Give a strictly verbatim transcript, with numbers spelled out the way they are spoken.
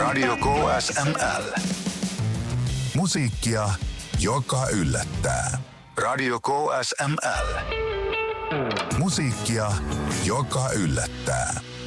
Radio K S M L. Musiikkia, joka yllättää. Radio K S M L. Musiikkia, joka yllättää.